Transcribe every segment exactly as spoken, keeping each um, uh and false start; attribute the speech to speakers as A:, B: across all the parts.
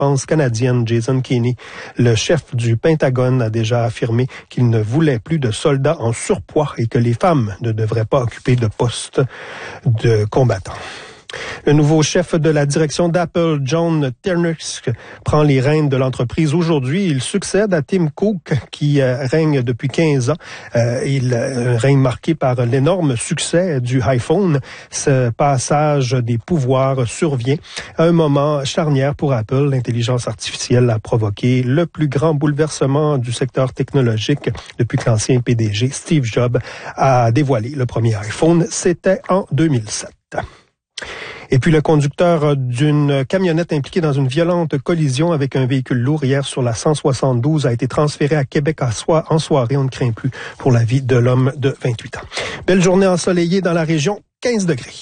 A: défense canadienne, Jason Kenney, le chef du Pentagone, a déjà affirmé qu'il ne voulait plus de soldats en surpoids et que les femmes ne devraient pas occuper de postes de combattants. Le nouveau chef de la direction d'Apple, John Ternus, prend les rênes de l'entreprise aujourd'hui. Il succède à Tim Cook, qui euh, règne depuis quinze ans. Euh, il euh, règne marqué par l'énorme succès du iPhone. Ce passage des pouvoirs survient à un moment charnière pour Apple. L'intelligence artificielle a provoqué le plus grand bouleversement du secteur technologique depuis que l'ancien P D G Steve Jobs a dévoilé le premier iPhone. C'était en deux mille sept. Et puis le conducteur d'une camionnette impliquée dans une violente collision avec un véhicule lourd hier sur la cent soixante-douze a été transféré à Québec à soi en soirée. On ne craint plus pour la vie de l'homme de vingt-huit ans. Belle journée ensoleillée dans la région, quinze degrés.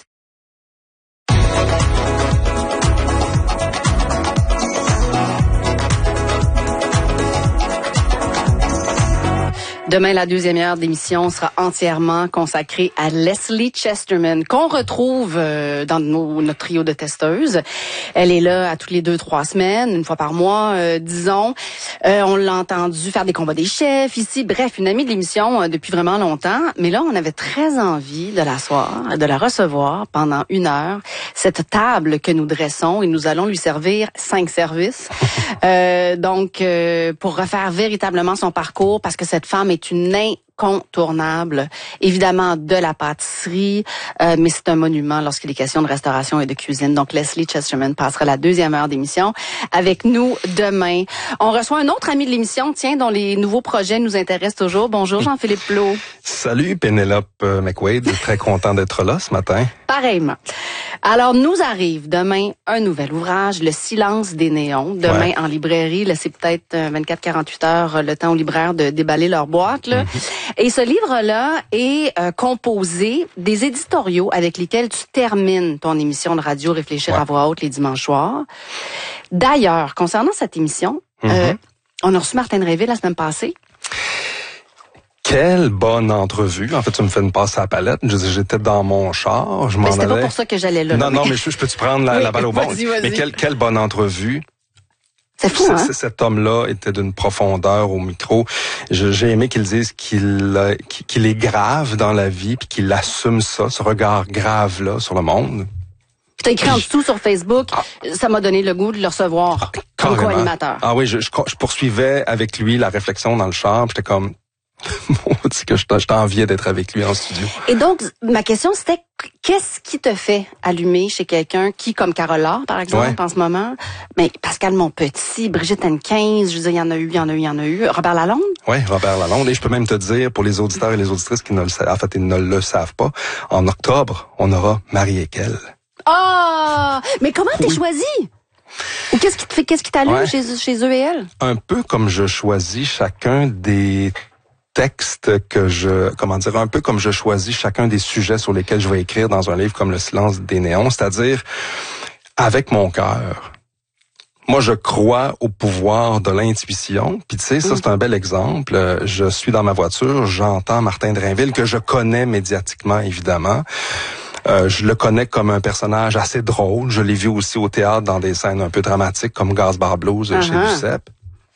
B: Demain, la deuxième heure d'émission sera entièrement consacrée à Leslie Chesterman, qu'on retrouve euh, dans nos, notre trio de testeuses. Elle est là à toutes les deux, trois semaines, une fois par mois, euh, disons. Euh, on l'a entendu faire des combats des chefs ici. Bref, une amie de l'émission euh, depuis vraiment longtemps. Mais là, on avait très envie de l'asseoir, de la recevoir pendant une heure. Cette table que nous dressons et nous allons lui servir cinq services. euh, donc, euh, pour refaire véritablement son parcours, parce que cette femme est une incontournable, évidemment de la pâtisserie, euh, mais c'est un monument lorsqu'il est question de restauration et de cuisine. Donc Leslie Chesterman passera la deuxième heure d'émission avec nous demain. On reçoit un autre ami de l'émission, tiens, dont les nouveaux projets nous intéressent toujours. Bonjour Jean-Philippe Plot.
C: Salut Pénélope McWade, très content d'être là ce matin.
B: Pareillement. Alors, nous arrive demain un nouvel ouvrage, Le silence des néons. Demain, ouais. En librairie, laissez peut-être vingt-quatre à quarante-huit heures le temps aux libraires de déballer leur boîte. Là. Mm-hmm. Et ce livre-là est euh, composé des éditoriaux avec lesquels tu termines ton émission de radio Réfléchir ouais. à voix haute les dimanches soirs. D'ailleurs, concernant cette émission, mm-hmm. euh, on a reçu Martin Drainville la semaine passée.
C: Quelle bonne entrevue. En fait, tu me fais une passe à la palette. Je dis, j'étais dans mon char, je m'en
B: mais
C: allais.
B: C'était pas pour ça que j'allais là.
C: Non,
B: là,
C: non,
B: mais,
C: mais je, je peux-tu prendre la,
B: oui,
C: la balle au bon?
B: Vas-y, vas-y.
C: Mais quelle, quelle bonne entrevue.
B: C'est fou, hein?
C: C- cet homme-là était d'une profondeur au micro. Je, j'ai aimé qu'il dise qu'il, qu'il est grave dans la vie, puis qu'il assume ça, ce regard grave-là sur le monde.
B: Puis t'as écrit en dessous sur Facebook, ah, ça m'a donné le goût de le recevoir ah, comme co-animateur.
C: Ah oui, je, je, je poursuivais avec lui la réflexion dans le char, puis j'étais comme... c'est que je t'enviais d'être avec lui en studio.
B: Et donc, ma question, c'était qu'est-ce qui te fait allumer chez quelqu'un qui, comme Carole Laure, par exemple, ouais. en ce moment, mais Pascal Monpetit, Brigitte Henquin, je veux dire, il y en a eu, il y en a eu, il y en a eu. Robert Lalonde?
C: Oui, Robert Lalonde. Et je peux même te dire, pour les auditeurs et les auditrices qui ne le savent, en fait, ils ne le savent pas, en octobre, on aura Marie Ekel.
B: Ah! Oh, mais comment t'es oui. choisi? Ou qu'est-ce qui te fait, qu'est-ce qui t'allume ouais. chez, chez eux et elles?
C: Un peu comme je choisis chacun des texte que je, comment dire, un peu comme je choisis chacun des sujets sur lesquels je vais écrire dans un livre comme Le silence des néons, c'est-à-dire avec mon cœur. Moi, je crois au pouvoir de l'intuition. Puis tu sais, ça, c'est un bel exemple. Je suis dans ma voiture, j'entends Martin Drainville, que je connais médiatiquement, évidemment. Euh, je le connais comme un personnage assez drôle. Je l'ai vu aussi au théâtre dans des scènes un peu dramatiques, comme Gaz-Bar Blues uh-huh. chez Duceppe.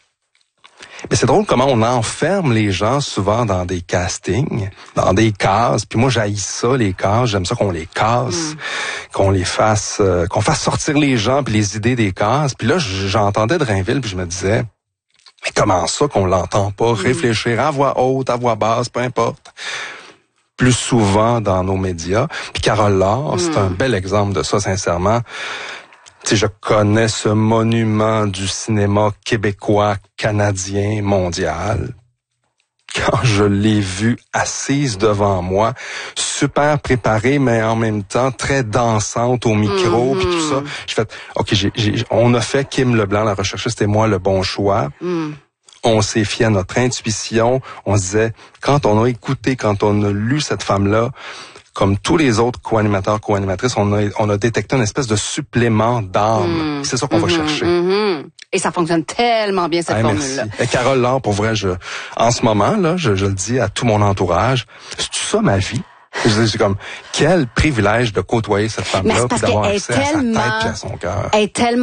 C: Mais c'est drôle comment on enferme les gens souvent dans des castings, dans des cases. Puis moi, j'haïs ça, les cases. J'aime ça qu'on les casse, mm. qu'on les fasse, euh, qu'on fasse sortir les gens puis les idées des cases. Puis là, j'entendais Drainville puis je me disais, mais comment ça qu'on l'entend pas mm. réfléchir à voix haute, à voix basse, peu importe. Plus souvent dans nos médias. Puis Carole Laure, mm. c'est un bel exemple de ça, sincèrement. Tu sais, je connais ce monument du cinéma québécois, canadien, mondial. Quand je l'ai vue assise devant moi, super préparée, mais en même temps très dansante au micro, mm-hmm. puis tout ça, j'ai fait, OK, j'ai, j'ai, on a fait Kim Leblanc, la recherchiste et moi, le bon choix. Mm. On s'est fié à notre intuition. On se disait, quand on a écouté, quand on a lu cette femme-là, comme tous les autres co-animateurs, co-animatrices, on a, on a détecté une espèce de supplément d'âme. Mmh. C'est ça qu'on mmh, va chercher. Mmh.
B: Et ça fonctionne tellement bien, cette ah, formule-là.
C: Merci. Et Carole Laure, pour vrai, je, en ce moment, là, je, je le dis à tout mon entourage, c'est ça ma vie? Je dis, comme, quel privilège de côtoyer cette femme-là, puis d'avoir accès à sa tête et à son cœur.
B: Elle est tellement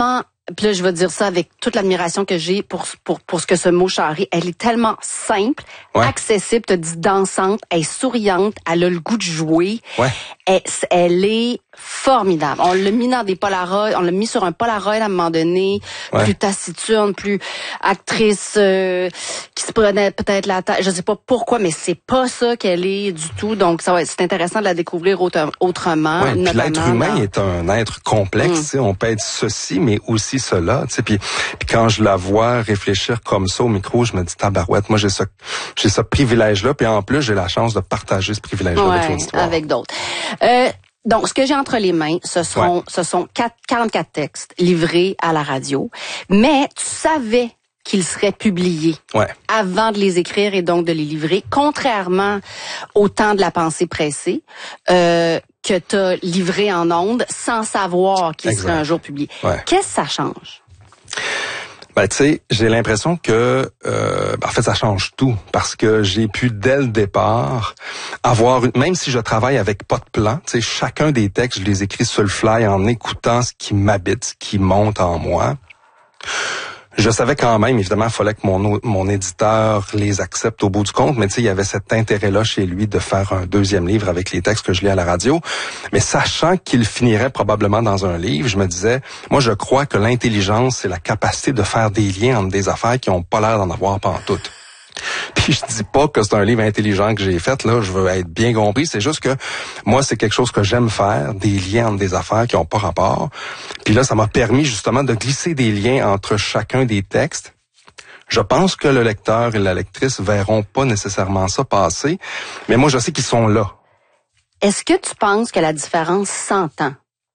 B: puis là, je vais dire ça avec toute l'admiration que j'ai pour, pour, pour ce que ce mot charré, elle est tellement simple, ouais. accessible, tu dis dansante, elle est souriante, elle a le goût de jouer.
C: Ouais.
B: Elle, elle est formidable. On l'a mis dans des Polaroids, on l'a mis sur un Polaroid à un moment donné, ouais. plus taciturne, plus actrice euh, qui se prenait peut-être la tête, je sais pas pourquoi, mais c'est pas ça qu'elle est du tout. Donc ça va, c'est intéressant de la découvrir autre, autrement.
C: Ouais, puis l'être humain dans... est un être complexe. Mm. On peut être ceci, mais aussi cela. Puis, puis quand je la vois réfléchir comme ça au micro, je me dis tabarouette. Moi j'ai ce j'ai ce privilège-là, puis en plus j'ai la chance de partager ce privilège-là
B: ouais,
C: avec l'auditoire.
B: Avec d'autres. Euh, Donc, ce que j'ai entre les mains, ce sont, ouais. ce sont quarante-quatre textes livrés à la radio. Mais tu savais qu'ils seraient publiés
C: ouais.
B: avant de les écrire et donc de les livrer, contrairement au temps de la pensée pressée euh, que tu as livré en ondes sans savoir qu'ils seraient un jour publiés.
C: Ouais.
B: Qu'est-ce que ça change?
C: Ben tu sais, j'ai l'impression que euh, en fait ça change tout parce que j'ai pu dès le départ avoir une, même si je travaille avec pas de plan, tu sais chacun des textes je les écris sur le fly en écoutant ce qui m'habite, ce qui monte en moi. Je savais quand même, évidemment, il fallait que mon mon éditeur les accepte au bout du compte, mais tu sais, il y avait cet intérêt-là chez lui de faire un deuxième livre avec les textes que je lis à la radio. Mais sachant qu'il finirait probablement dans un livre, je me disais, moi, je crois que l'intelligence, c'est la capacité de faire des liens entre des affaires qui ont pas l'air d'en avoir pantoute. Puis je dis pas que c'est un livre intelligent que j'ai fait, là, je veux être bien compris, c'est juste que moi, c'est quelque chose que j'aime faire, des liens entre des affaires qui ont pas rapport. Puis là, ça m'a permis justement de glisser des liens entre chacun des textes. Je pense que le lecteur et la lectrice verront pas nécessairement ça passer, mais moi, je sais qu'ils sont là.
B: Est-ce que tu penses que la différence s'entend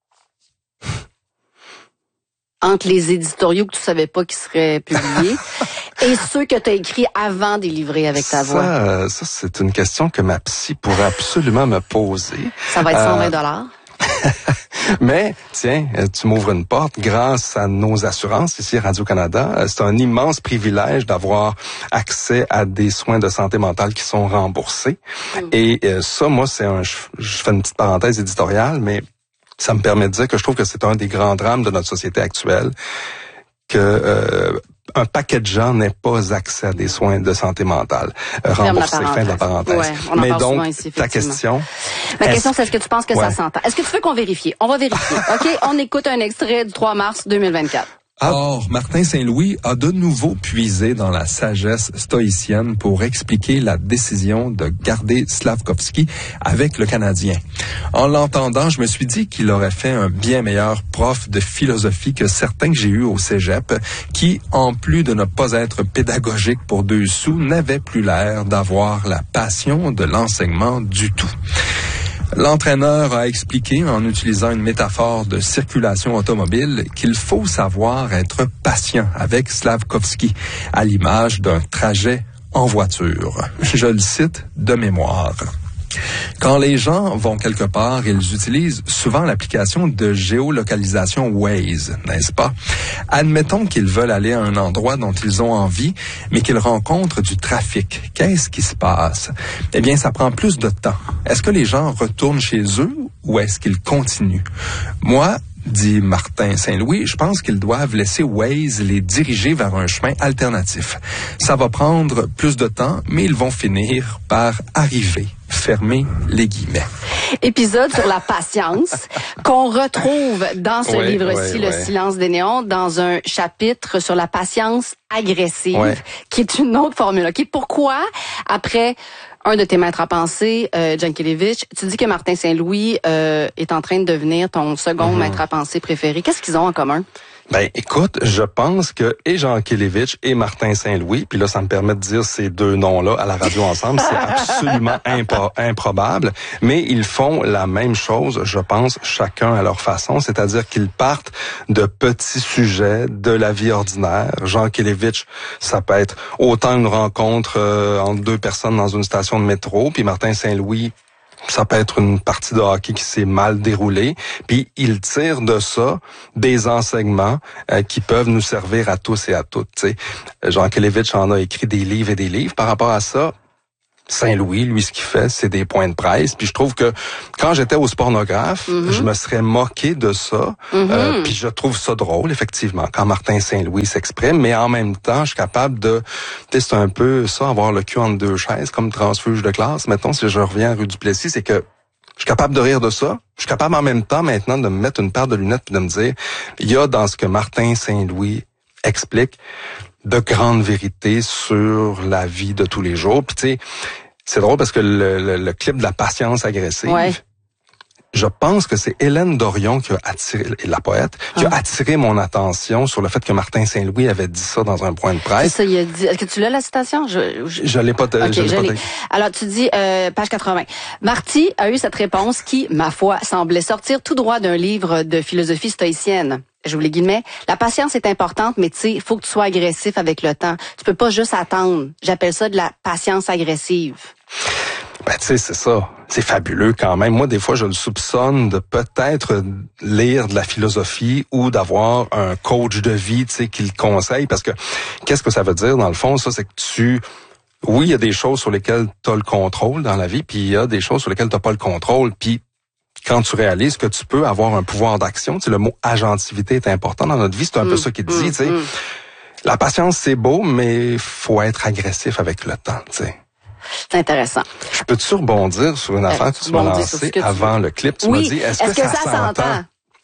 B: entre les éditoriaux que tu savais pas qui seraient publiés et ceux que tu as écrits avant de les livrer avec ta
C: ça,
B: voix?
C: Euh, ça, c'est une question que ma psy pourrait absolument me poser.
B: Ça va être cent vingt dollars.
C: Euh... Mais, tiens, tu m'ouvres une porte. Grâce à nos assurances ici à Radio-Canada, c'est un immense privilège d'avoir accès à des soins de santé mentale qui sont remboursés. Mm. Et euh, ça, moi, c'est un... Je, je fais une petite parenthèse éditoriale, mais ça me permet de dire que je trouve que c'est un des grands drames de notre société actuelle, que euh, un paquet de gens n'aient pas accès à des soins de santé mentale euh, remboursés. Fin de la parenthèse.
B: Ouais, on en
C: Mais
B: parle
C: donc,
B: souvent ici,
C: ta question...
B: Ma question, c'est est-ce que tu penses que
C: ouais.
B: ça s'entend? Est-ce que tu veux qu'on vérifie? On va vérifier. OK? On écoute un extrait du trois mars deux mille vingt-quatre.
D: Or, Martin Saint-Louis a de nouveau puisé dans la sagesse stoïcienne pour expliquer la décision de garder Slafkovský avec le Canadien. En l'entendant, je me suis dit qu'il aurait fait un bien meilleur prof de philosophie que certains que j'ai eus au cégep, qui, en plus de ne pas être pédagogique pour deux sous, n'avaient plus l'air d'avoir la passion de l'enseignement du tout. L'entraîneur a expliqué, en utilisant une métaphore de circulation automobile, qu'il faut savoir être patient avec Slafkovský, à l'image d'un trajet en voiture. Je le cite de mémoire. Quand les gens vont quelque part, ils utilisent souvent l'application de géolocalisation Waze, n'est-ce pas? Admettons qu'ils veulent aller à un endroit dont ils ont envie, mais qu'ils rencontrent du trafic. Qu'est-ce qui se passe? Eh bien, ça prend plus de temps. Est-ce que les gens retournent chez eux ou est-ce qu'ils continuent? Moi, dit Martin Saint-Louis, je pense qu'ils doivent laisser Waze les diriger vers un chemin alternatif. Ça va prendre plus de temps, mais ils vont finir par arriver. Fermez les guillemets.
B: Épisode sur la patience qu'on retrouve dans ce
C: oui,
B: livre-ci,
C: oui,
B: Le
C: oui.
B: silence des néons, dans un chapitre sur la patience agressive,
C: oui.
B: qui est une autre formule. Okay? Pourquoi, après un de tes maîtres à penser, euh, Jankélévitch, tu dis que Martin Saint-Louis euh, est en train de devenir ton second mm-hmm. maître à penser préféré. Qu'est-ce qu'ils ont en commun?
C: Ben, écoute, je pense que et Jankélévitch et Martin Saint-Louis, puis là, ça me permet de dire ces deux noms-là à la radio ensemble, c'est absolument impro- improbable, mais ils font la même chose, je pense, chacun à leur façon, c'est-à-dire qu'ils partent de petits sujets de la vie ordinaire. Jankélévitch, ça peut être autant une rencontre euh, entre deux personnes dans une station de métro, puis Martin Saint-Louis, ça peut être une partie de hockey qui s'est mal déroulée, puis il tire de ça des enseignements euh, qui peuvent nous servir à tous et à toutes. T'sais. Jankélévitch en a écrit des livres et des livres par rapport à ça. Saint-Louis, lui, ce qu'il fait, c'est des points de presse. Puis je trouve que quand j'étais au Spornographe, mm-hmm. je me serais moqué de ça. Mm-hmm. Euh, puis je trouve ça drôle, effectivement, quand Martin Saint-Louis s'exprime. Mais en même temps, je suis capable de... Tu sais, c'est un peu ça, avoir le cul entre deux chaises, comme transfuge de classe. Mettons, si je reviens à rue Duplessis, c'est que je suis capable de rire de ça. Je suis capable en même temps, maintenant, de me mettre une paire de lunettes puis de me dire, il y a dans ce que Martin Saint-Louis explique de grandes vérités sur la vie de tous les jours. Puis tu sais, c'est drôle parce que le, le, le clip de la patience agressive, ouais. je pense que c'est Hélène Dorion qui a attiré, la poète, qui ah. a attiré mon attention sur le fait que Martin Saint-Louis avait dit ça dans un point de presse.
B: C'est ça, il a dit. Est-ce que tu l'as la citation? Je,
C: je... je l'ai pas.
B: Okay,
C: je l'ai
B: je
C: pas
B: l'ai. Alors tu dis euh, page quatre-vingts. Marty a eu cette réponse qui, ma foi, semblait sortir tout droit d'un livre de philosophie stoïcienne. J'ouvre les guillemets. La patience est importante, mais tu sais, il faut que tu sois agressif avec le temps. Tu peux pas juste attendre. J'appelle ça de la patience agressive.
C: Ben, tu sais, c'est ça. C'est fabuleux quand même. Moi, des fois, je le soupçonne de peut-être lire de la philosophie ou d'avoir un coach de vie, tu sais, qui le conseille. Parce que, qu'est-ce que ça veut dire, dans le fond? Ça, c'est que tu... Oui, il y a des choses sur lesquelles tu as le contrôle dans la vie, puis il y a des choses sur lesquelles tu n'as pas le contrôle. Puis, quand tu réalises que tu peux avoir un pouvoir d'action, tu sais, le mot agentivité est important dans notre vie, c'est un mmh, peu ça qu'il dit, mmh, tu sais. Mmh. La patience, c'est beau, mais faut être agressif avec le temps, tu sais.
B: C'est intéressant.
C: Je peux-tu rebondir sur une euh, affaire que tu m'as lancée avant le clip? Tu
B: oui.
C: m'as dit, est-ce,
B: est-ce
C: que,
B: que
C: ça,
B: ça
C: s'entend?
B: s'entend?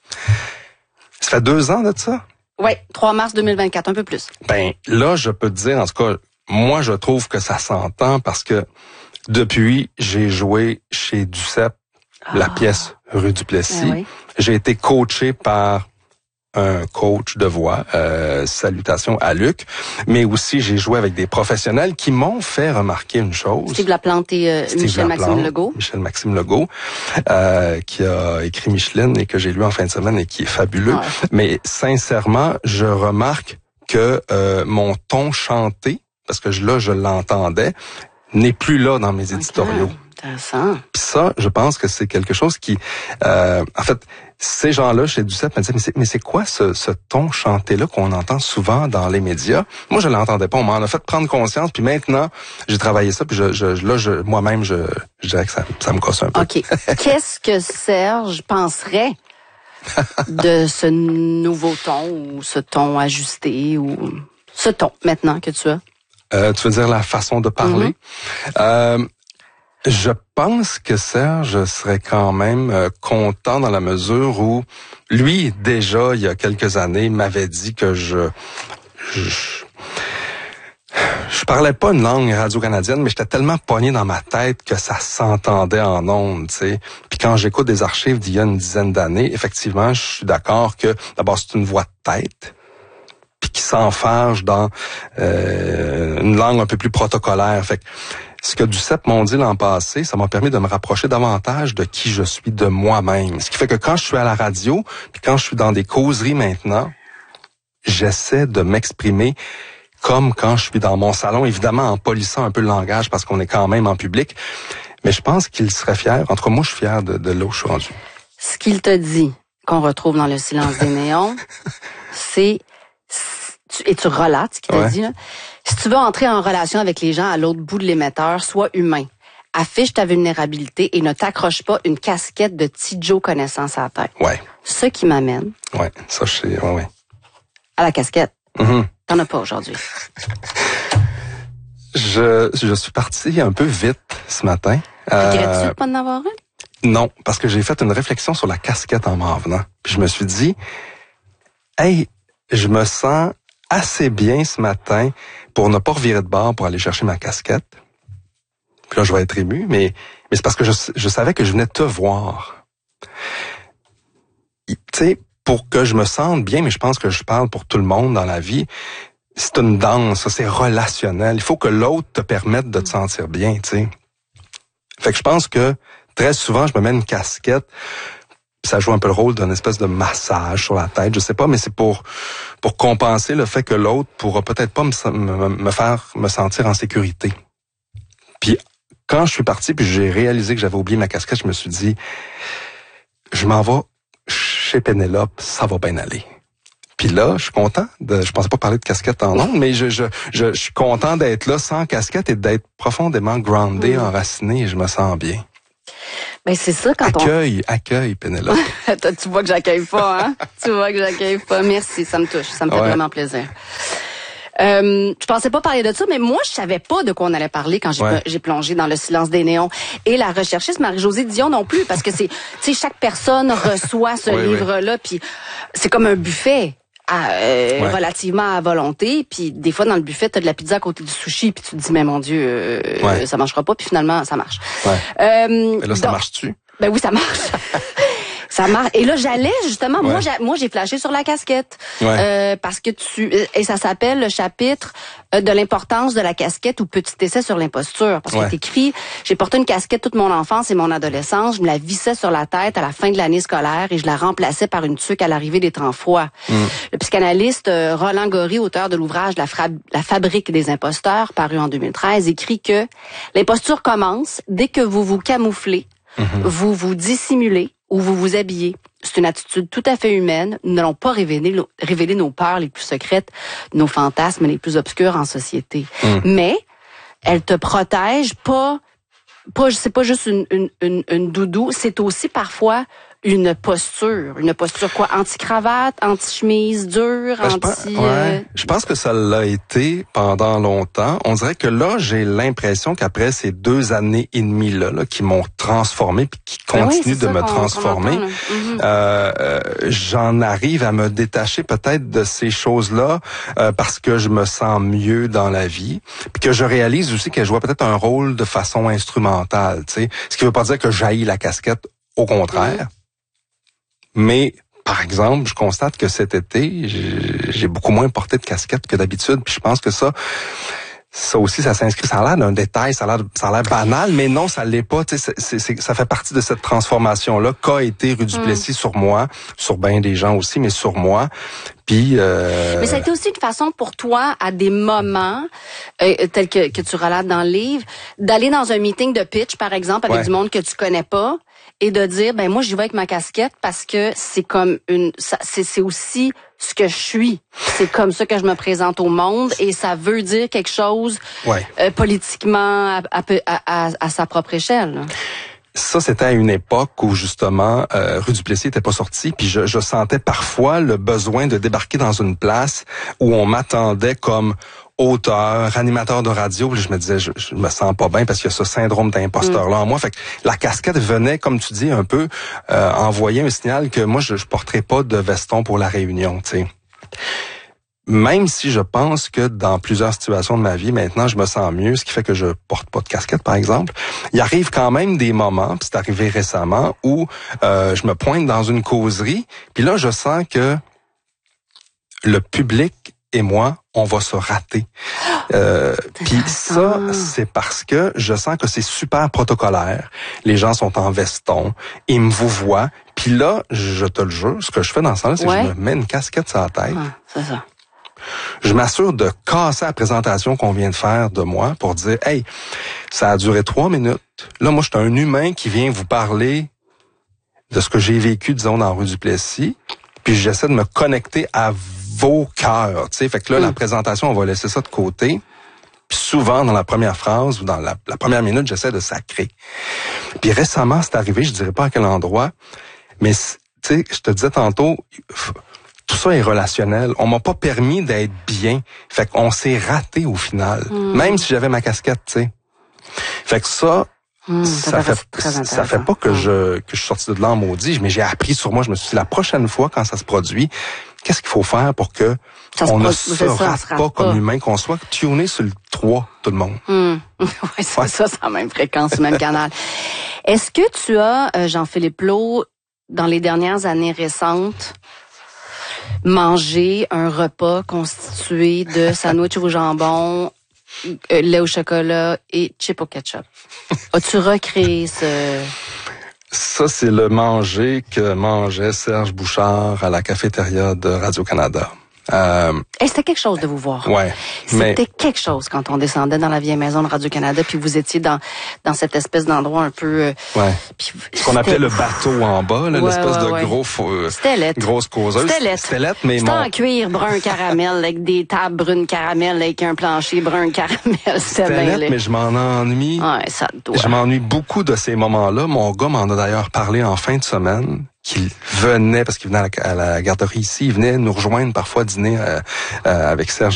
C: Ça fait deux ans de ça?
B: Oui, trois mars deux mille vingt-quatre, un peu plus.
C: Ben, là, je peux te dire, en tout cas, moi, je trouve que ça s'entend parce que depuis, j'ai joué chez Duceppe, ah. la pièce Rue Duplessis.
B: Ben oui.
C: J'ai été coaché par un coach de voix, euh, salutations à Luc, mais aussi j'ai joué avec des professionnels qui m'ont fait remarquer une chose.
B: Steve Laplante et euh, Michel-Maxime Legault.
C: Michel-Maxime Legault, euh, qui a écrit Micheline et que j'ai lu en fin de semaine et qui est fabuleux. Ouais. Mais sincèrement, je remarque que euh, mon ton chanté, parce que là, je l'entendais, n'est plus là dans mes éditoriaux.
B: Okay. Intéressant.
C: Puis ça, je pense que c'est quelque chose qui... Euh, en fait, ces gens-là chez Duceppe me disaient, mais c'est, mais c'est quoi ce, ce ton chanté-là qu'on entend souvent dans les médias? Moi, je l'entendais pas. On m'en a fait prendre conscience. Puis maintenant, j'ai travaillé ça. Puis je, je, là, je, moi-même, je, je dirais que ça, ça me casse un peu.
B: OK. Qu'est-ce que Serge penserait de ce nouveau ton ou ce ton ajusté ou ce ton maintenant que tu as?
C: Euh, tu veux dire la façon de parler? Mm-hmm. Euh, je pense que Serge serait quand même euh, content dans la mesure où lui, déjà, il y a quelques années, m'avait dit que je... je Je parlais pas une langue radio-canadienne, mais j'étais tellement pogné dans ma tête que ça s'entendait en ondes, tu sais. Puis quand j'écoute des archives d'il y a une dizaine d'années, effectivement, je suis d'accord que, d'abord, c'est une voix de tête, puis qui s'enfarge dans euh, une langue un peu plus protocolaire. Fait que ce que Duceppe m'ont dit l'an passé, ça m'a permis de me rapprocher davantage de qui je suis, de moi-même. Ce qui fait que quand je suis à la radio, puis quand je suis dans des causeries maintenant, j'essaie de m'exprimer comme quand je suis dans mon salon, évidemment en polissant un peu le langage parce qu'on est quand même en public. Mais je pense qu'il serait fier. En tout cas, moi, je suis fier de, de là où je suis rendu.
B: Ce qu'il te dit, qu'on retrouve dans Le silence des néons, c'est... Et tu relates ce qu'il
C: ouais.
B: t'a dit, là. Si tu veux entrer en relation avec les gens à l'autre bout de l'émetteur, sois humain. Affiche ta vulnérabilité et ne t'accroche pas une casquette de petit Joe connaissance à la tête.
C: Ouais.
B: Ce qui m'amène...
C: Ouais, ça, je sais, ouais, ouais.
B: À la casquette.
C: Mm-hmm.
B: T'en as pas aujourd'hui.
C: je, je suis parti un peu vite ce matin.
B: Regrettes-tu de pas en avoir une?
C: Non, parce que j'ai fait une réflexion sur la casquette en m'en venant. Puis je me suis dit, hey, je me sens assez bien ce matin pour ne pas revirer de bord pour aller chercher ma casquette. Puis là, je vais être ému, mais, mais c'est parce que je, je savais que je venais te voir. Tu sais, pour que je me sente bien, mais je pense que je parle pour tout le monde dans la vie, c'est une danse, c'est relationnel. Il faut que l'autre te permette de te sentir bien, tu sais. Fait que je pense que très souvent, je me mets une casquette, ça joue un peu le rôle d'un espèce de massage sur la tête, je sais pas, mais c'est pour pour compenser le fait que l'autre pourra peut-être pas me, me, me faire me sentir en sécurité. Puis quand je suis parti, puis j'ai réalisé que j'avais oublié ma casquette, je me suis dit, je m'en vais chez Pénélope, ça va bien aller. Puis là, je suis content de, je pensais pas parler de casquette en ondes, mais je, je, je, je suis content d'être là sans casquette et d'être profondément groundé, mmh. enraciné, et je me sens bien.
B: Ben c'est ça quand
C: accueil, on... accueil, Pénélope.
B: Tu vois que j'accueille pas, hein? Tu vois que j'accueille pas. Merci, ça me touche, ça me fait ouais. vraiment plaisir. Euh, je pensais pas parler de ça, mais moi, je savais pas de quoi on allait parler quand j'ai, ouais. j'ai plongé dans le silence des néons. Et la recherchiste Marie-Josée Dion non plus, parce que c'est, tu sais, chaque personne reçoit ce oui, livre-là, oui. puis c'est comme un buffet. À, euh, ouais. relativement à volonté, puis des fois dans le buffet t'as de la pizza à côté du sushi, puis tu te dis mais mon Dieu euh, ouais. ça marchera pas, puis finalement ça marche.
C: Ouais. Euh, Et là ça donc, marche-tu?
B: Ben oui, ça marche. Ça marche. Et là, j'allais justement, ouais. moi, j'ai, moi, j'ai flashé sur la casquette ouais. euh, parce que tu et ça s'appelle le chapitre de l'importance de la casquette ou petit essai sur l'imposture. Parce ouais. que t'écris, j'ai porté une casquette toute mon enfance et mon adolescence, je me la vissais sur la tête à la fin de l'année scolaire et je la remplaçais par une tuque à l'arrivée des temps froids. Mm. Le psychanalyste euh, Roland Gori, auteur de l'ouvrage La, Fra- la fabrique des imposteurs, paru en deux mille treize, écrit que l'imposture commence dès que vous vous camouflez, mm-hmm. vous vous dissimulez ou vous vous habillez. C'est une attitude tout à fait humaine. Nous n'allons pas révéler, révéler nos peurs les plus secrètes, nos fantasmes les plus obscurs en société. Mm. Mais elle te protège pas, pas c'est pas juste une, une, une, une doudou, c'est aussi parfois une posture. Une posture quoi? Anti-cravate, anti-chemise dure,
C: ben,
B: anti...
C: Je pense, ouais, je pense que ça l'a été pendant longtemps. On dirait que là, j'ai l'impression qu'après ces deux années et demie là, là qui m'ont transformé puis qui continuent ben oui, de me transformer, mm-hmm. euh, euh, j'en arrive à me détacher peut-être de ces choses-là euh, parce que je me sens mieux dans la vie, puis que je réalise aussi qu'elle jouait peut-être un rôle de façon instrumentale. Tu sais, ce qui veut pas dire que j'haïs la casquette, au contraire. Mm-hmm. Mais, par exemple, je constate que cet été, j'ai beaucoup moins porté de casquette que d'habitude. Puis je pense que ça, ça aussi, ça s'inscrit. Ça a l'air d'un détail, ça a l'air, ça a l'air banal, mais non, ça l'est pas. Tu sais, c'est, c'est, ça fait partie de cette transformation-là qu'a été Rue Duplessis mm. sur moi, sur bien des gens aussi, mais sur moi. Puis, euh...
B: Mais ça a été aussi une façon pour toi, à des moments euh, tels que, que tu relates dans le livre, d'aller dans un meeting de pitch, par exemple, avec ouais. du monde que tu connais pas, et de dire, ben moi, j'y vais avec ma casquette parce que c'est comme une, ça, c'est, c'est aussi ce que je suis. C'est comme ça que je me présente au monde, et ça veut dire quelque chose ouais. euh, politiquement à, à, à, à sa propre échelle.
C: Ça, c'était à une époque où, justement, euh, Rue Duplessis était pas sortie, puis je, je sentais parfois le besoin de débarquer dans une place où on m'attendait comme auteur, animateur de radio, puis je me disais, je, je me sens pas bien parce qu'il y a ce syndrome d'imposteur-là mm. en moi. Fait que la casquette venait, comme tu dis, un peu euh, envoyer un signal que moi, je, je porterais pas de veston pour la réunion, tu sais. Même si je pense que dans plusieurs situations de ma vie, maintenant, je me sens mieux, ce qui fait que je porte pas de casquette, par exemple. Il arrive quand même des moments, puis c'est arrivé récemment, où euh, je me pointe dans une causerie, puis là, je sens que le public et moi, on va se rater. Euh, puis ça, c'est parce que je sens que c'est super protocolaire. Les gens sont en veston, ils me vous voient. Puis là, je te le jure, ce que je fais dans ce sens-là, c'est ouais. que je me mets une casquette sur la tête.
B: Ah, c'est ça.
C: Je m'assure de casser la présentation qu'on vient de faire de moi pour dire, hey, ça a duré trois minutes. Là, moi, je suis un humain qui vient vous parler de ce que j'ai vécu, disons, dans Rue Duplessis. Puis j'essaie de me connecter à vos cœurs, tu sais. Fait que là, mm. la présentation, on va laisser ça de côté. Puis souvent, dans la première phrase ou dans la, la première minute, j'essaie de sacrer. Puis récemment, c'est arrivé, je dirais pas à quel endroit, mais tu sais, je te disais tantôt, tout ça est relationnel. On m'a pas permis d'être bien. Fait qu'on s'est raté au final. Mm. Même si j'avais ma casquette, tu sais. Fait que ça, Mmh, ça fait ça fait pas que mmh. je que je suis sorti de là en maudit, mais j'ai appris sur moi. Je me suis dit, la prochaine fois quand ça se produit, qu'est-ce qu'il faut faire pour que ça on se ne se rate, ça, se rate pas comme humain, qu'on soit tuné sur le trois, tout le monde.
B: Mmh. Oui, c'est ouais. ça, c'est la même fréquence, le même canal. Est-ce que tu as, euh, Jean-Philippe Laud, dans les dernières années récentes, mangé un repas constitué de sandwich au jambon, Euh, lait au chocolat et chip au ketchup? As-tu recréé ce...
C: Ça, c'est le manger que mangeait Serge Bouchard à la cafétéria de Radio-Canada Euh,
B: Et c'était quelque chose de vous voir.
C: ouais.
B: C'était
C: Mais
B: quelque chose quand on descendait dans la vieille maison de Radio-Canada, puis vous étiez dans dans cette espèce d'endroit un peu... Euh,
C: ouais.
B: puis,
C: Ce qu'on appelait le bateau en bas, là,
B: Ouais,
C: l'espèce
B: ouais,
C: de
B: ouais.
C: gros euh,
B: C'était lettre.
C: grosse causeuse.
B: C'était lettre.
C: C'était lettre, mais
B: C'était
C: mon...
B: en cuir brun caramel, avec des tables brunes caramel, avec un plancher brun caramel. C'était
C: C'était
B: bien
C: lettre,
B: laid.
C: mais je m'en ennuie.
B: Ouais, ça doit.
C: Je m'ennuie beaucoup de ces moments-là. Mon gars m'en a d'ailleurs parlé en fin de semaine, qu'il venait, parce qu'il venait à la, à la garderie ici, il venait nous rejoindre parfois dîner euh, euh, avec Serge